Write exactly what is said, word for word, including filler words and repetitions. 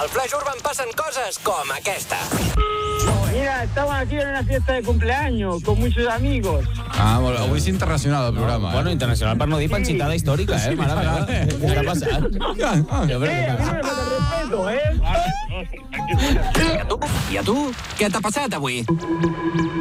Al Flash Urban passen coses com aquesta. Mira, estamos aquí en una fiesta de cumpleaños con muchos amigos. Ah, molt, avui és internacional el programa. Bueno, internacional per no dir panxitada històrica, eh? Mare meva, què està passant? Jo crec Eh, a que mí no me falta respeto, ¿eh? I a tu? I a tu? Què t'ha passat avui?